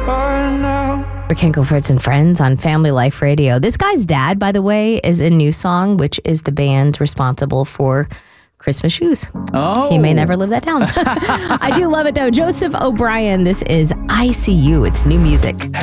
Ken Fritz and Friends on Family Life Radio. This guy's dad, by the way, is in New Song, which is the band responsible for Christmas shoes. Oh. He may never live that down. I do love it, though. Joseph O'Brien, this is I See You. It's new music.